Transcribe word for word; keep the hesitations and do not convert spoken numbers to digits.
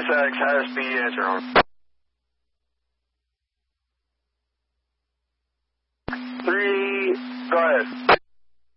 X, higher speed, answer on. Three, go ahead.